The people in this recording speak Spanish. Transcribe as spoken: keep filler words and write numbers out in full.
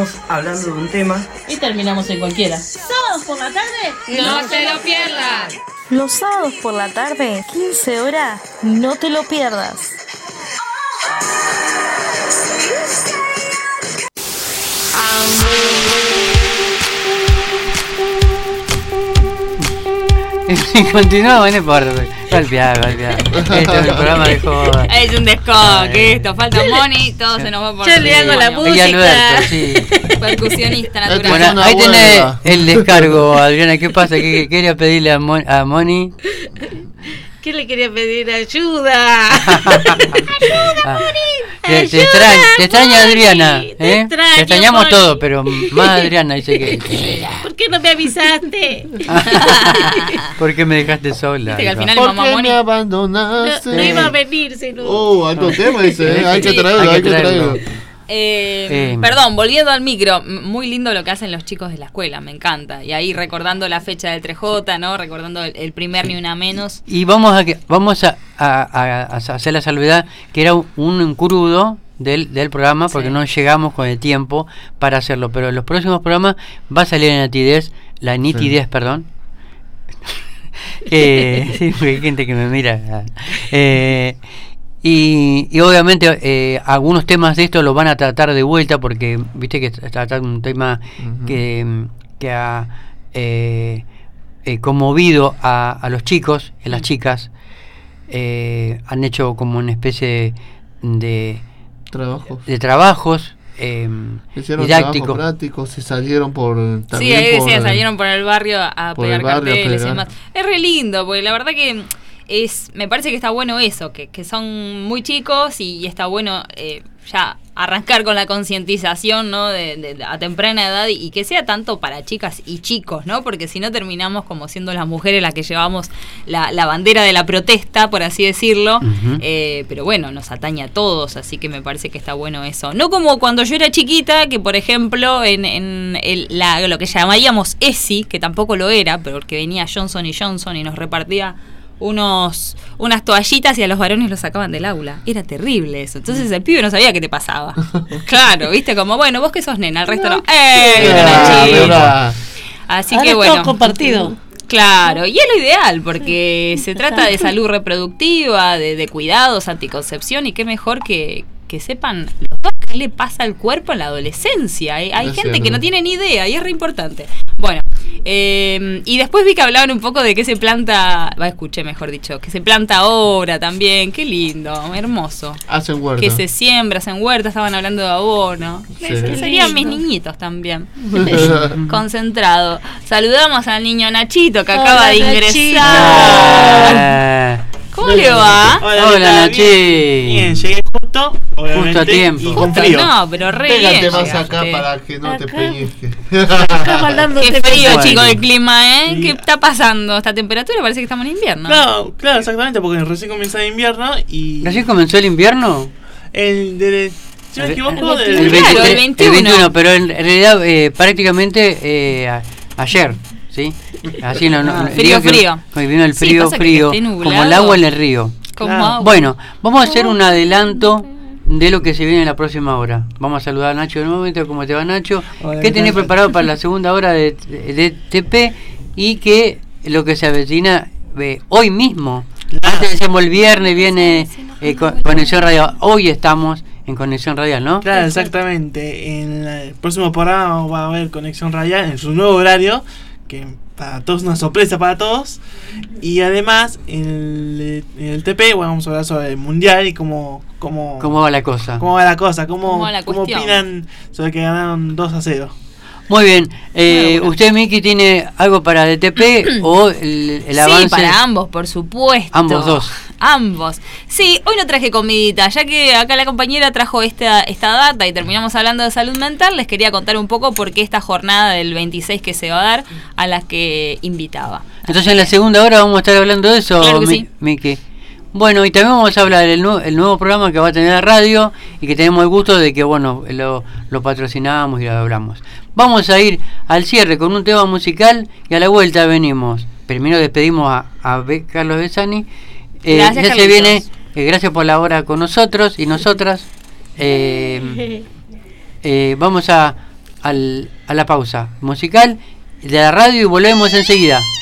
empezamos hablando de un tema y terminamos en cualquiera. ¿Sábados por la tarde? ¡No, no se lo pierdas! Los sábados por la tarde, quince horas, no te lo pierdas. Y continuamos, no importa. Golpeado, golpeado. Esto es un programa de joda. Es un descoque esto. Falta Moni, todo se nos va por Yo le hago la música. Y Alberto, sí. Percusionista natural. Bueno, ahí tenés el descargo, Adriana. ¿Qué pasa? ¿Qué, qué quería pedirle a, Mon- a Moni? ¿Qué le quería pedir? ¡Ayuda! ¡Ayuda, Moni! Te, te, extraña, te extraña Adriana, ¿eh? Te, extraño, te extrañamos Moni. todo, pero más Adriana dice que... ¿Por qué no me avisaste? ¿Por qué me dejaste sola? Viste que al final ¿Por mamá qué Moni me abandonaste? No, no iba a venir, sino... Oh, alto tema dice, ¿eh? Hay que Sí, traerlo, hay hay que que traerlo. traerlo. Eh, Eh. Perdón, volviendo al micro, muy lindo lo que hacen los chicos de la escuela, me encanta. Y ahí recordando la fecha del tres J, ¿no? Recordando el, el primer Ni Una Menos. Y vamos a que vamos a, a, a, a hacer la salvedad que era un, un crudo del, del programa porque Sí. no llegamos con el tiempo para hacerlo, pero en los próximos programas va a salir la nitidez, la nitidez, sí. perdón. eh, sí, porque hay gente que me mira. Eh, Y, y obviamente eh, algunos temas de esto los van a tratar de vuelta porque viste que tratar un tema uh-huh. que, que ha eh, eh, conmovido a, a los chicos y a las chicas. Eh, han hecho como una especie de trabajos, de trabajos eh, hicieron didácticos, trabajos prácticos y salieron por también sí, ahí decía, por, salieron por el barrio a por pegar el barrio carteles a y demás. Es re lindo porque la verdad que es, me parece que está bueno eso, que, que son muy chicos y, y está bueno eh, ya arrancar con la concientización, ¿no? De, de, de, a temprana edad y, y que sea tanto para chicas y chicos, ¿no? Porque si no terminamos como siendo las mujeres las que llevamos la, la bandera de la protesta, por así decirlo. Uh-huh. eh, pero bueno, nos atañe a todos, así que me parece que está bueno eso. No como cuando yo era chiquita, que por ejemplo en, en el, la, lo que llamaríamos E S I, que tampoco lo era, pero que venía Johnson y Johnson y nos repartía unos unas toallitas y a los varones los sacaban del aula. Era terrible eso. Entonces el pibe no sabía qué te pasaba. Claro, viste, como bueno, vos que sos nena, el resto no. ¡Eh! Ah, Así ahora que bueno. todo compartido. Claro, y es lo ideal, porque se trata de salud reproductiva, de, de cuidados, anticoncepción, y qué mejor que, que sepan los dos qué le pasa al cuerpo en la adolescencia. Hay, hay gente que no tiene ni idea y es re importante. Bueno, eh, y después vi que hablaban un poco de que se planta, va, escuché mejor dicho, que se planta ahora también, qué lindo, hermoso. Hacen huerta. Que se siembra, hacen huerta, estaban hablando de abono. Sí. Que serían mis niñitos también. Concentrado. Saludamos al niño Nachito que Hola, acaba de ingresar. ¿Cómo le va? Hola, Hola Nachi. Bien. bien, llegué justo, obviamente, justo a tiempo. Y con justo, frío. No, pero re Pégate bien más llegaste. acá para que no acá. te pellizque. Qué frío, bueno. chicos, el clima, ¿eh? Sí. ¿Qué está pasando? Esta temperatura parece que estamos en invierno. Claro, claro, exactamente, porque recién comienza el invierno y... ¿Recién comenzó el invierno? El de... Si no me equivoco, el, del... el, claro, el veintiuno. El veintiuno, pero en realidad eh, prácticamente eh, a, ayer, ¿sí? Así no, no, Ah, no frío, que frío. Hoy vino el Sí, frío, pasa que frío, esté nublado. como el agua en el río. Como Claro. agua. Bueno, vamos a hacer un adelanto de lo que se viene en la próxima hora. Vamos a saludar a Nacho de nuevo. ¿Cómo te va, Nacho? Hola, ¿Qué tenés tal? preparado para la segunda hora de, de, de T P? Y que lo que se avecina eh, hoy mismo. Claro. Antes decíamos el viernes viene eh, con, Conexión Radial. Hoy estamos en Conexión Radial, ¿no? Claro, exactamente. En el próximo programa va a haber Conexión Radial en su nuevo horario, que para todos una sorpresa para todos. Y además en el, en el T P bueno, vamos a hablar sobre el mundial y cómo cómo, ¿Cómo va la cosa? cómo va la cosa, cómo, ¿Cómo va la cómo cuestión? opinan sobre que ganaron dos a cero. Muy bien. Eh, Bueno. ¿Usted, Miki, tiene algo para D T P o el, el avance? Sí, para ambos, por supuesto. Ambos dos. Ambos. Sí, hoy no traje comidita, ya que acá la compañera trajo esta, esta data y terminamos hablando de salud mental, les quería contar un poco por qué esta jornada del veintiséis que se va a dar a las que invitaba. Entonces en la segunda hora vamos a estar hablando de eso, Claro que Mi- sí. Miki. Bueno, y también vamos a hablar del nu- el nuevo programa que va a tener la radio y que tenemos el gusto de que, bueno, lo, lo patrocinamos y lo hablamos. Vamos a ir al cierre con un tema musical y a la vuelta venimos. Primero despedimos a, a Be- Carlos Besani. Eh, Gracias, ya se Carlitos. viene, eh, gracias por la hora con nosotros y nosotras. Eh, eh, vamos a, al, a la pausa musical de la radio y volvemos enseguida.